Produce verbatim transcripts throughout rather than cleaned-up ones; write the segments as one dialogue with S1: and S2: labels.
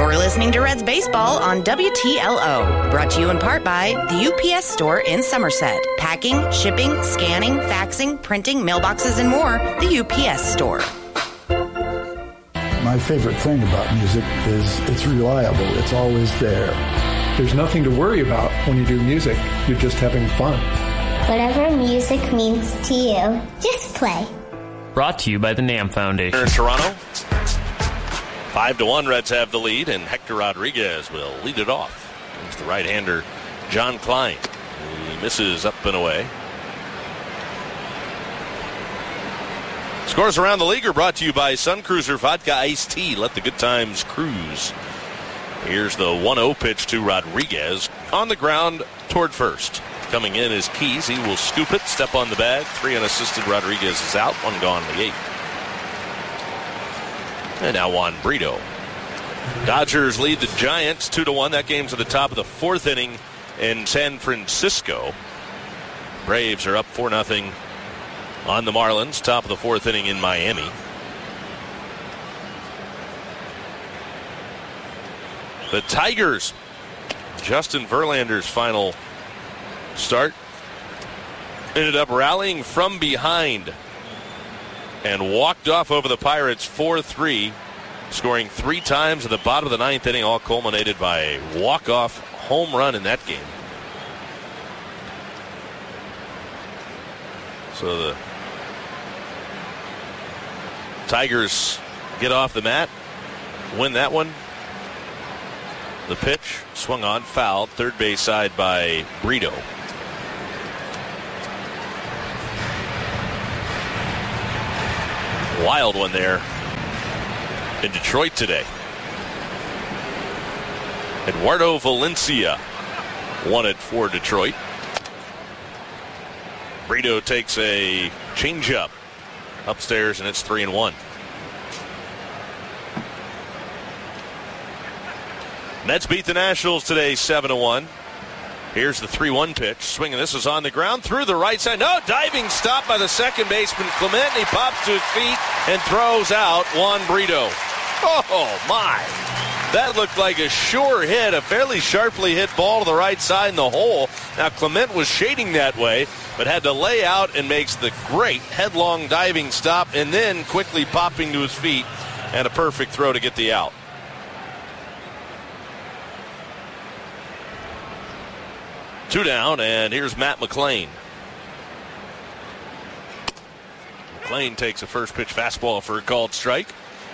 S1: You're listening to Reds Baseball on W T L O. Brought to you in part by the U P S Store in Somerset. Packing, shipping, scanning, faxing, printing, mailboxes, and more. The U P S Store.
S2: My favorite thing about music is it's reliable. It's always there.
S3: There's nothing to worry about when you do music. You're just having fun.
S4: Whatever music means to you, just play.
S5: Brought to you by the NAM Foundation.
S6: Here in Toronto, five to one, Reds have the lead, and Hector Rodriguez will lead it off against the right-hander John Klein. He misses up and away. Scores around the league are brought to you by Sun Cruiser Vodka Iced Tea. Let the good times cruise. Here's the one oh pitch to Rodriguez on the ground toward first. Coming in is Keys. He will scoop it, step on the bag. Three unassisted. Rodriguez is out. One gone in the eighth. And now Juan Brito. Dodgers lead the Giants two to one. That game's at the top of the fourth inning in San Francisco. Braves are up four nothing on the Marlins. Top of the fourth inning in Miami. The Tigers, Justin Verlander's final start, ended up rallying from behind and walked off over the Pirates four three, scoring three times at the bottom of the ninth inning, all culminated by a walk-off home run in that game. So the Tigers get off the mat, win that one. The pitch swung on, fouled, third base side by Brito. Wild one there in Detroit today. Eduardo Valencia won it for Detroit. Brito takes a changeup upstairs, and it's three and one. Mets beat the Nationals today seven to one. Here's the three one pitch. Swinging. This is on the ground through the right side. No, diving stop by the second baseman, Clement. He pops to his feet and throws out Juan Brito. Oh, my. That looked like a sure hit, a fairly sharply hit ball to the right side in the hole. Now, Clement was shading that way, but had to lay out and makes the great headlong diving stop and then quickly popping to his feet and a perfect throw to get the out. Two down, and here's Matt McLean. McLean takes a first pitch fastball for a called strike.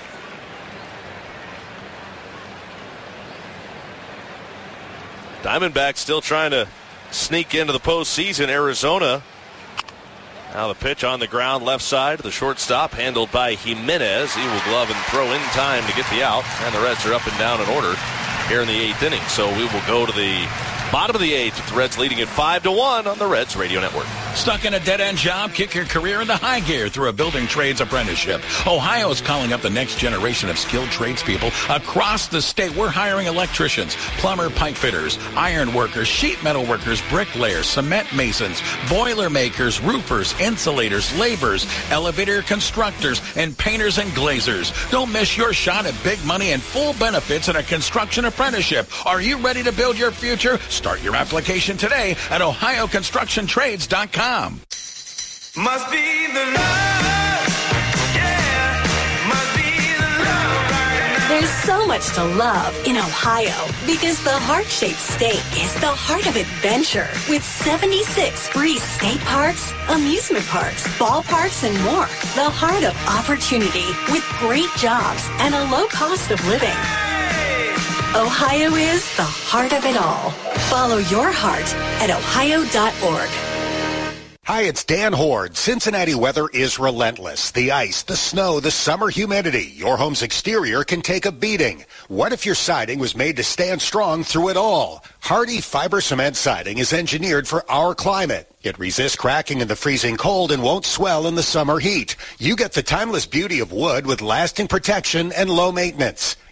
S6: Diamondbacks still trying to sneak into the postseason. Arizona. Now the pitch on the ground, left side, the shortstop, handled by Jimenez. He will glove and throw in time to get the out, and the Reds are up and down in order here in the eighth inning. So we will go to the bottom of the eighth with the Reds leading at five to one on the Reds Radio Network.
S7: Stuck in a dead-end job? Kick your career into high gear through a building trades apprenticeship. Ohio is calling up the next generation of skilled tradespeople across the state. We're hiring electricians, plumber, pipe fitters, iron workers, sheet metal workers, bricklayers, cement masons, boiler makers, roofers, insulators, laborers, elevator constructors, and painters and glazers. Don't miss your shot at big money and full benefits in a construction apprenticeship. Are you ready to build your future? Start your application today at ohio construction trades dot com.
S8: Must be the love, yeah, must be the love right now.
S9: There's so much to love in Ohio because the heart-shaped state is the heart of adventure with seventy-six free state parks, amusement parks, ballparks, and more. The heart of opportunity with great jobs and a low cost of living. Ohio is the heart of it all. Follow your heart at ohio dot org.
S10: Hi, it's Dan Horde. Cincinnati weather is relentless. The ice, the snow, the summer humidity. Your home's exterior can take a beating. What if your siding was made to stand strong through it all? Hardy Fiber Cement Siding is engineered for our climate. It resists cracking in the freezing cold and won't swell in the summer heat. You get the timeless beauty of wood with lasting protection and low maintenance.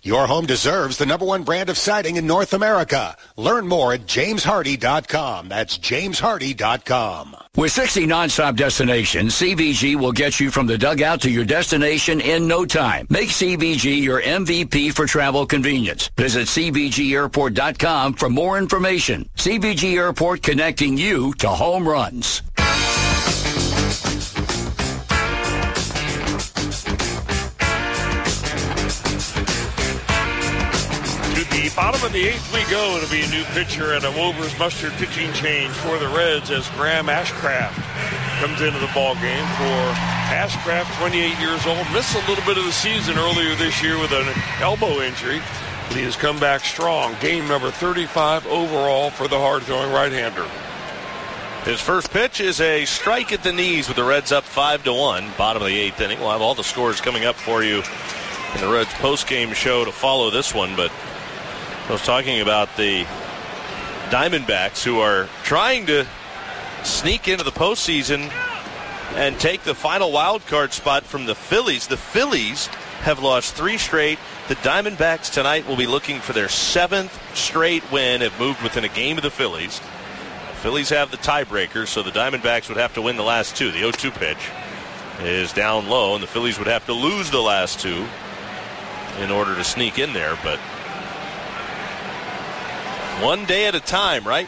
S10: Your home deserves the number one brand of siding in North America. Learn more at james hardy dot com. That's james hardy dot com.
S11: With sixty nonstop destinations, C V G will get you from the dugout to your destination in no time. Make C V G your M V P for travel convenience. Visit c v g airport dot com for more information. C V G Airport, connecting you to home runs.
S12: The bottom of the eighth we go. It'll be a new pitcher and a Wolvers mustard pitching change for the Reds as Graham Ashcraft comes into the ball game for Ashcraft, twenty-eight years old. Missed a little bit of the season earlier this year with an elbow injury, but he has come back strong. Game number thirty-five overall for the hard-throwing right-hander.
S6: His first pitch is a strike at the knees with the Reds up five to one. Bottom of the eighth inning. We'll have all the scores coming up for you in the Reds post-game show to follow this one, but I was talking about the Diamondbacks who are trying to sneak into the postseason and take the final wild card spot from the Phillies. The Phillies have lost three straight. The Diamondbacks tonight will be looking for their seventh straight win, have moved within a game of the Phillies. The Phillies have the tiebreaker, so the Diamondbacks would have to win the last two. The oh two pitch is down low, and the Phillies would have to lose the last two in order to sneak in there, but one day at a time, right?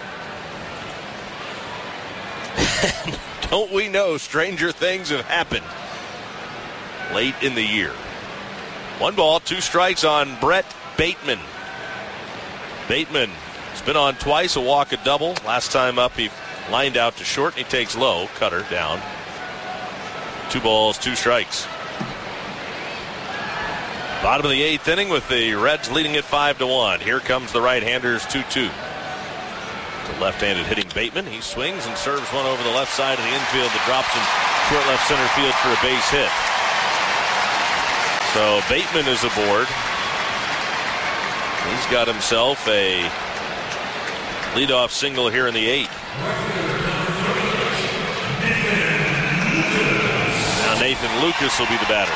S6: Don't we know stranger things have happened late in the year? One ball, two strikes on Brett Bateman. Bateman has been on twice, a walk, a double. Last time up, he lined out to short, and he takes low. Cutter down. Two balls, two strikes. Bottom of the eighth inning with the Reds leading it five to one. Here comes the right-handers two two. The left-handed hitting Bateman. He swings and serves one over the left side of the infield that drops in short left center field for a base hit. So Bateman is aboard. He's got himself a leadoff single here in the eighth. Now Nathan Lucas will be the batter.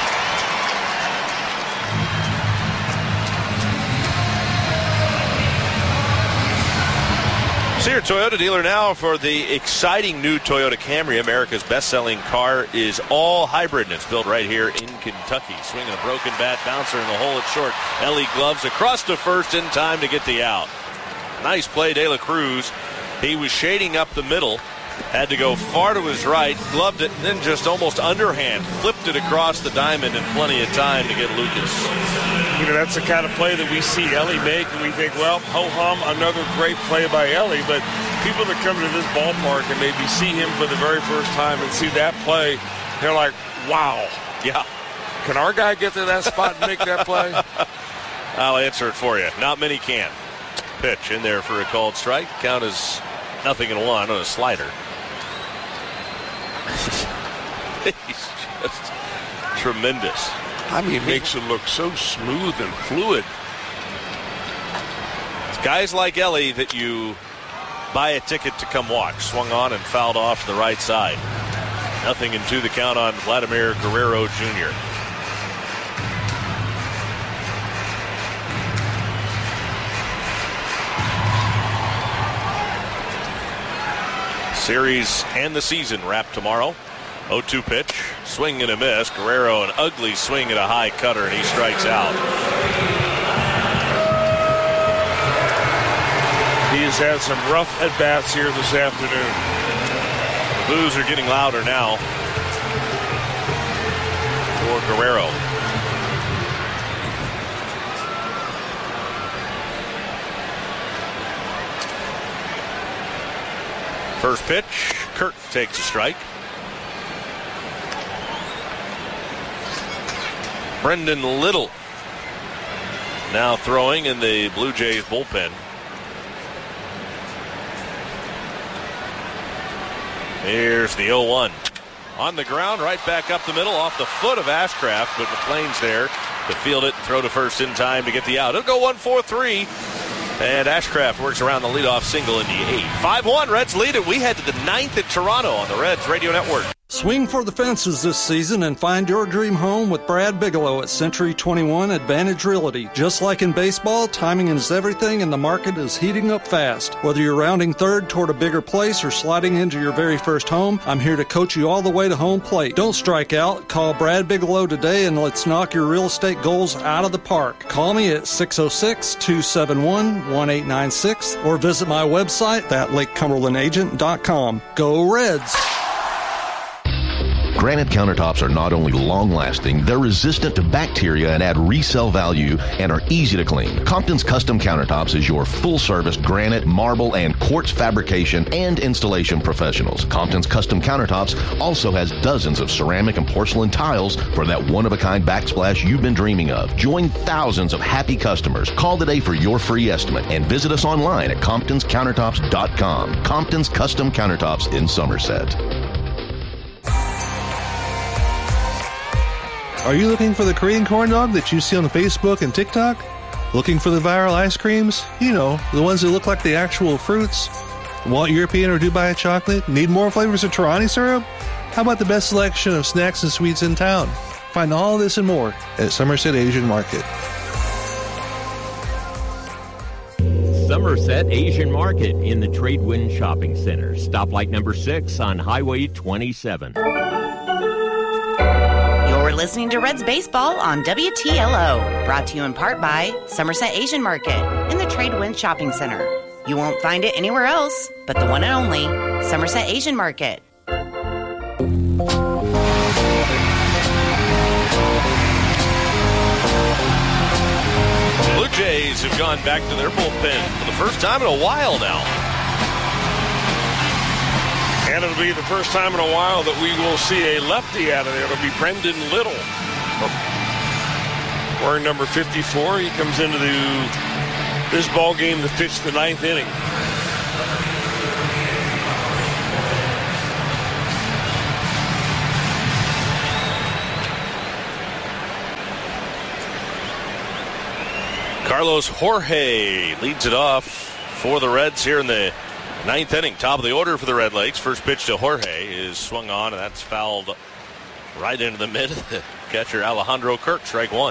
S6: Sears Toyota dealer now for the exciting new Toyota Camry. America's best-selling car is all hybrid, and it's built right here in Kentucky. Swinging a broken bat, bouncer in the hole at short. Ellie gloves across to first in time to get the out. Nice play, De La Cruz. He was shading up the middle, had to go far to his right, gloved it, and then just almost underhand flipped it across the diamond in plenty of time to get Lucas.
S12: You know, that's the kind of play that we see Ellie make, and we think, well, ho-hum, another great play by Ellie. But people that come to this ballpark and maybe see him for the very first time and see that play, they're like, wow.
S6: Yeah.
S12: Can our guy get to that spot and make that play?
S6: I'll answer it for you. Not many can. Pitch in there for a called strike. Count is nothing in one on a slider. He's just tremendous.
S12: I mean, it makes it look so smooth and fluid.
S6: It's guys like Ellie that you buy a ticket to come watch. Swung on and fouled off to the right side. Nothing in two the count on Vladimir Guerrero Junior Series and the season wrapped tomorrow. oh two pitch, swing and a miss. Guerrero, an ugly swing at a high cutter, and he strikes out.
S12: He has had some rough at-bats here this afternoon.
S6: The boos are getting louder now for Guerrero. First pitch, Kirk takes a strike. Brendan Little now throwing in the Blue Jays bullpen. Here's the oh one. On the ground, right back up the middle, off the foot of Ashcraft, but McLean's there to field it and throw to first in time to get the out. It'll go one four three. And Ashcraft works around the leadoff single in the eighth. five one, Reds lead it. We head to the ninth at Toronto on the Reds Radio Network.
S13: Swing for the fences this season and find your dream home with Brad Bigelow at Century twenty-one Advantage Realty. Just like in baseball, timing is everything and the market is heating up fast. Whether you're rounding third toward a bigger place or sliding into your very first home, I'm here to coach you all the way to home plate. Don't strike out. Call Brad Bigelow today and let's knock your real estate goals out of the park. Call me at six oh six, two seven one, one eight nine six or visit my website at lake cumberland agent dot com. Go Reds!
S14: Granite countertops are not only long-lasting, they're resistant to bacteria and add resale value and are easy to clean. Compton's Custom Countertops is your full-service granite, marble, and quartz fabrication and installation professionals. Compton's Custom Countertops also has dozens of ceramic and porcelain tiles for that one-of-a-kind backsplash you've been dreaming of. Join thousands of happy customers. Call today for your free estimate and visit us online at comptons countertops dot com. Compton's Custom Countertops in Somerset.
S15: Are you looking for the Korean corn dog that you see on Facebook and TikTok? Looking for the viral ice creams? You know, the ones that look like the actual fruits? Want European or Dubai chocolate? Need more flavors of Torani syrup? How about the best selection of snacks and sweets in town? Find all this and more at Somerset Asian Market.
S16: Somerset Asian Market in the Tradewind Shopping Center. Stoplight number six on Highway twenty-seven.
S1: You're listening to Reds Baseball on W T L O, brought to you in part by Somerset Asian Market in the Tradewind Shopping Center. You won't find it anywhere else but the one and only Somerset Asian Market.
S6: Blue Jays have gone back to their bullpen for the first time in a while now.
S12: And it'll be the first time in a while that we will see a lefty out of there. It'll be Brendan Little. Wearing number fifty-four. He comes into the, this ball game to pitch the ninth inning.
S6: Carlos Jorge leads it off for the Reds here in the ninth inning. Top of the order for the Red Lakes. First pitch to Jorge is swung on, and that's fouled right into the mid of the catcher Alejandro Kirk. Strike one.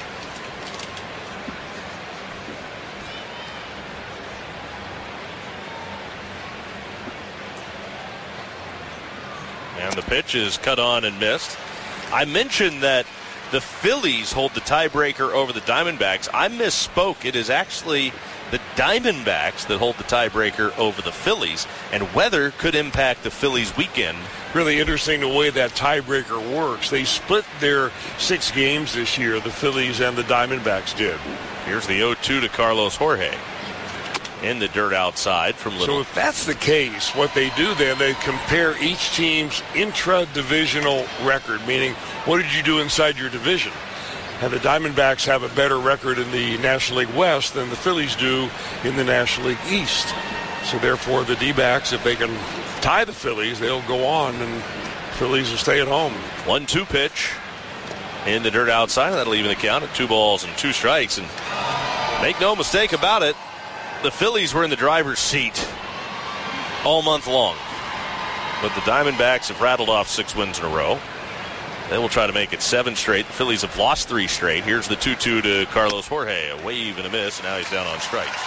S6: And the pitch is cut on and missed. I mentioned that the Phillies hold the tiebreaker over the Diamondbacks. I misspoke. It is actually the Diamondbacks that hold the tiebreaker over the Phillies, and weather could impact the Phillies' weekend.
S12: Really interesting the way that tiebreaker works. They split their six games this year, the Phillies and the Diamondbacks did.
S6: Here's the oh two to Carlos Jorge. In the dirt outside from Little.
S12: So if that's the case, what they do then, they compare each team's intra-divisional record, meaning what did you do inside your division? And the Diamondbacks have a better record in the National League West than the Phillies do in the National League East. So therefore the D-backs, if they can tie the Phillies, they'll go on and Phillies will stay at home.
S6: one two pitch in the dirt outside. That'll even the count at two balls and two strikes. And make no mistake about it, the Phillies were in the driver's seat all month long. But the Diamondbacks have rattled off six wins in a row. They will try to make it seven straight. The Phillies have lost three straight. Here's the two two to Carlos Jorge. A wave and a miss, and now he's down on strikes.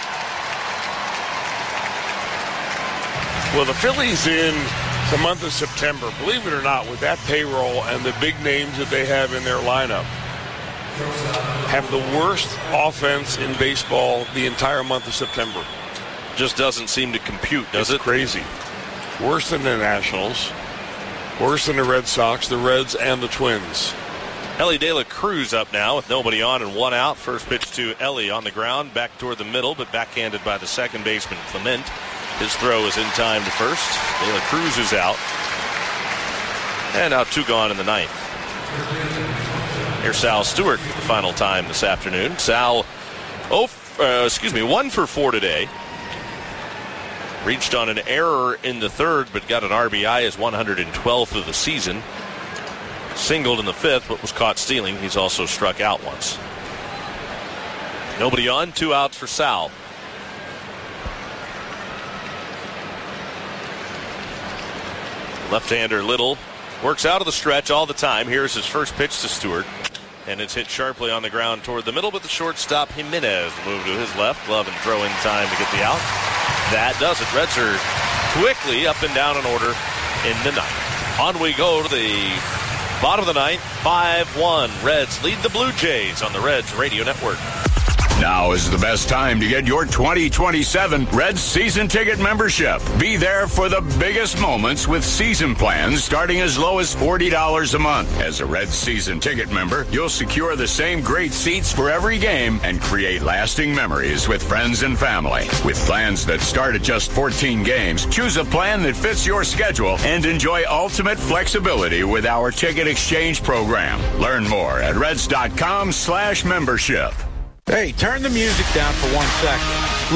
S12: Well, the Phillies in the month of September, believe it or not, with that payroll and the big names that they have in their lineup, have the worst offense in baseball the entire month of September.
S6: Just doesn't seem to compute, does
S12: it's
S6: it?
S12: Crazy. Worse than the Nationals. Worse than the Red Sox, the Reds, and the Twins.
S6: Ellie De La Cruz up now with nobody on and one out. First pitch to Ellie on the ground, back toward the middle, but backhanded by the second baseman, Clement. His throw is in time to first. De La Cruz is out. And now two gone in the ninth. Here's Sal Stewart for the final time this afternoon. Sal, oh, uh, excuse me, one for four today. Reached on an error in the third, but got an R B I, his one hundred twelfth of the season. Singled in the fifth, but was caught stealing. He's also struck out once. Nobody on, two outs for Sal. Left-hander Little works out of the stretch all the time. Here's his first pitch to Stewart. And it's hit sharply on the ground toward the middle, but the shortstop Jimenez will move to his left. Glove and throw in time to get the out. That does it. Reds are quickly up and down in order in the ninth. On we go to the bottom of the ninth. five one. Reds lead the Blue Jays on the Reds Radio Network.
S7: Now is the best time to get your twenty twenty-seven Reds season ticket membership. Be there for the biggest moments with season plans starting as low as forty dollars a month. As a Reds season ticket member, you'll secure the same great seats for every game and create lasting memories with friends and family. With plans that start at just fourteen games, choose a plan that fits your schedule and enjoy ultimate flexibility with our ticket exchange program. Learn more at reds.com slash membership.
S17: Hey, turn the music down for one second.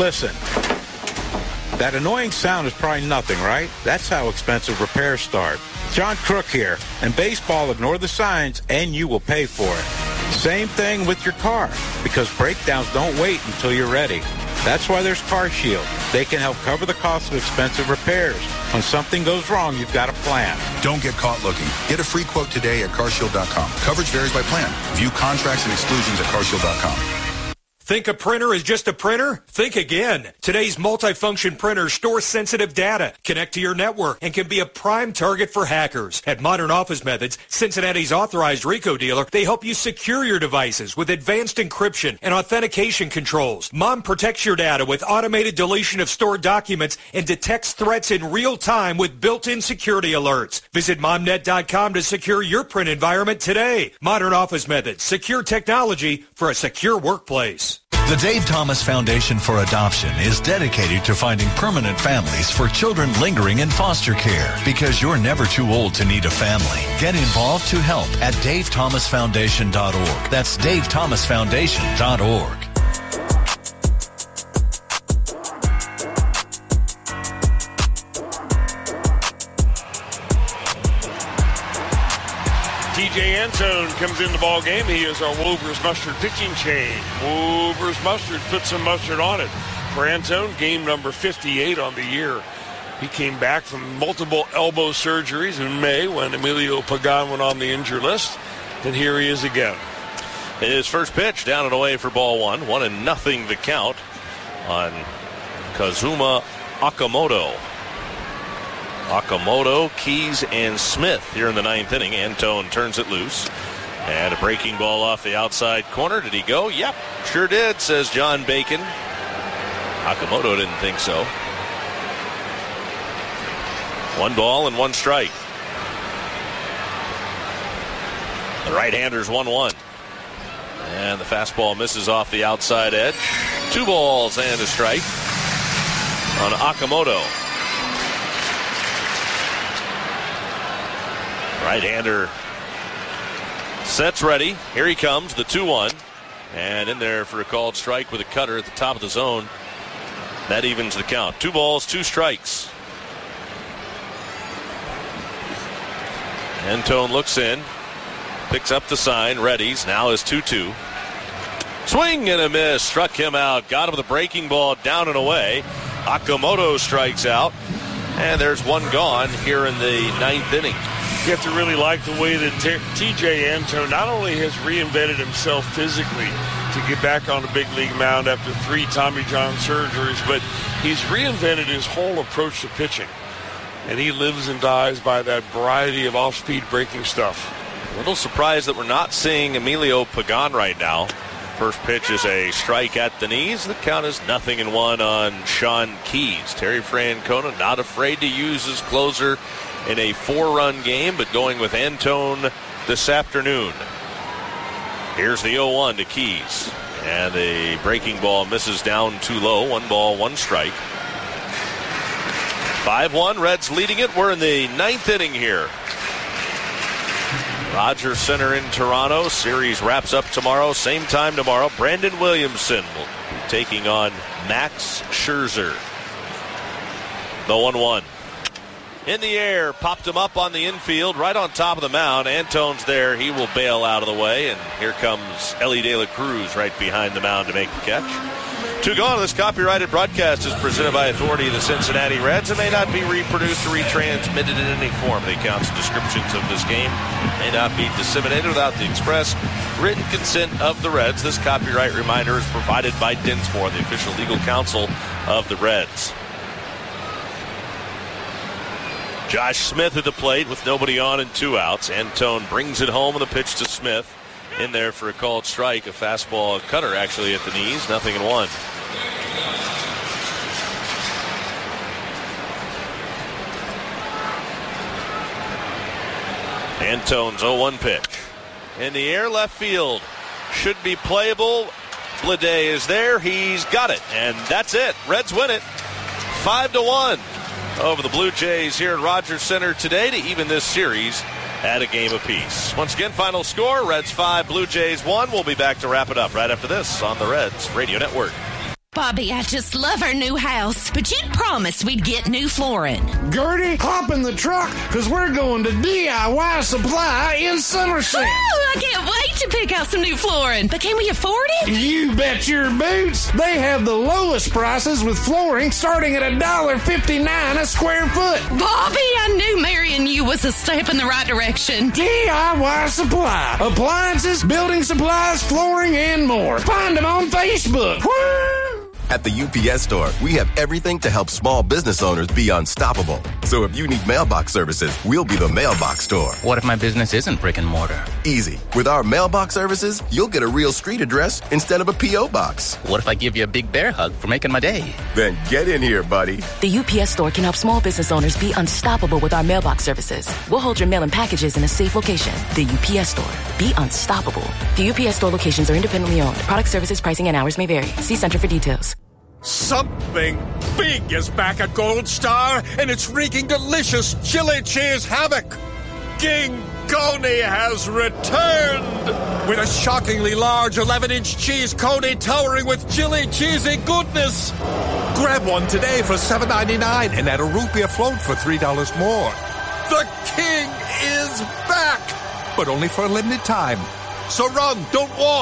S17: Listen. That annoying sound is probably nothing, right? That's how expensive repairs start. John Crook here. And baseball, ignore the signs, and you will pay for it. Same thing with your car, because breakdowns don't wait until you're ready. That's why there's Car Shield. They can help cover the cost of expensive repairs. When something goes wrong, you've got a plan.
S18: Don't get caught looking. Get a free quote today at car shield dot com. Coverage varies by plan. View contracts and exclusions at car shield dot com.
S19: Think a printer is just a printer? Think again. Today's multifunction printers store sensitive data, connect to your network, and can be a prime target for hackers. At Modern Office Methods, Cincinnati's authorized RICO dealer, they help you secure your devices with advanced encryption and authentication controls. Mom protects your data with automated deletion of stored documents and detects threats in real time with built-in security alerts. Visit mom net dot com to secure your print environment today. Modern Office Methods, secure technology for a secure workplace.
S20: The Dave Thomas Foundation for Adoption is dedicated to finding permanent families for children lingering in foster care, because you're never too old to need a family. Get involved to help at dave thomas foundation dot org. That's dave thomas foundation dot org.
S12: T J Antone comes in the ball game. He is our Wober's Mustard pitching change. Wober's Mustard, put some mustard on it. For Antone, game number fifty-eight on the year. He came back from multiple elbow surgeries in May when Emilio Pagan went on the injury list. And here he is again.
S6: His first pitch down and away for ball one. One and nothing the count on Kazuma Okamoto. Okamoto, Keys, and Smith here in the ninth inning. Antone turns it loose. And a breaking ball off the outside corner. Did he go? Yep, sure did, says John Bacon. Okamoto didn't think so. One ball and one strike. The right-hander's one one. And the fastball misses off the outside edge. Two balls and a strike on Okamoto. Right-hander sets ready. Here he comes, the two one. And in there for a called strike with a cutter at the top of the zone. That evens the count. Two balls, two strikes. Antone looks in. Picks up the sign, readies. Now is two two. Swing and a miss. Struck him out. Got him with a breaking ball down and away. Okamoto strikes out. And there's one gone here in the ninth inning.
S12: You have to really like the way that T J Antone not only has reinvented himself physically to get back on the big league mound after three Tommy John surgeries, but he's reinvented his whole approach to pitching. And he lives and dies by that variety of off-speed breaking stuff.
S6: A little surprised that we're not seeing Emilio Pagan right now. First pitch is a strike at the knees. The count is nothing and one on Sean Keys. Terry Francona not afraid to use his closer in a four-run game, but going with Antone this afternoon. Here's the oh one to Keys. And the breaking ball misses down too low. One ball, one strike. five one, Reds leading it. We're in the ninth inning here. Rogers Center in Toronto. Series wraps up tomorrow. Same time tomorrow. Brandon Williamson will be taking on Max Scherzer. The one one. In the air, popped him up on the infield, right on top of the mound. Antone's there. He will bail out of the way. And here comes Ellie De La Cruz right behind the mound to make the catch. To go on, this copyrighted broadcast is presented by authority of the Cincinnati Reds and may not be reproduced or retransmitted in any form. The accounts and descriptions of this game may not be disseminated without the express written consent of the Reds. This copyright reminder is provided by Dinsmore, the official legal counsel of the Reds. Josh Smith at the plate with nobody on and two outs. Antone brings it home with a pitch to Smith. In there for a called strike, a fastball, a cutter actually at the knees, nothing in one. Antone's oh one pitch. In the air, left field. Should be playable. Blade is there. He's got it. And that's it. Reds win it. Five to one over the Blue Jays here at Rogers Center today to even this series at a game apiece. Once again, final score, Reds five, Blue Jays one. We'll be back to wrap it up right after this on the Reds Radio Network.
S21: Bobby, I just love our new house, but you promised we'd get new flooring.
S22: Gertie, hop in the truck, because we're going to D I Y Supply in Somerset.
S21: Oh, I can't wait to pick out some new flooring. But can we afford it?
S22: You bet your boots. They have the lowest prices with flooring starting at one dollar fifty-nine a square foot.
S21: Bobby, I knew marrying you was a step in the right direction.
S22: D I Y Supply. Appliances, building supplies, flooring, and more. Find them on Facebook. Woo!
S23: At the U P S Store, we have everything to help small business owners be unstoppable. So if you need mailbox services, we'll be the mailbox store.
S24: What if my business isn't brick and mortar?
S23: Easy. With our mailbox services, you'll get a real street address instead of a P O box.
S24: What if I give you a big bear hug for making my day?
S23: Then get in here, buddy.
S25: The U P S Store can help small business owners be unstoppable with our mailbox services. We'll hold your mail and packages in a safe location. The U P S Store. Be unstoppable. The U P S Store locations are independently owned. Product services, pricing, and hours may vary. See Center for details.
S26: Something big is back at Gold Star, and it's wreaking delicious chili cheese havoc. King Coney has returned with a shockingly large eleven-inch cheese coney towering with chili cheesy goodness. Grab one today for seven ninety-nine and add a root beer float for three dollars more. The king is back, but only for a limited time. So run, don't walk.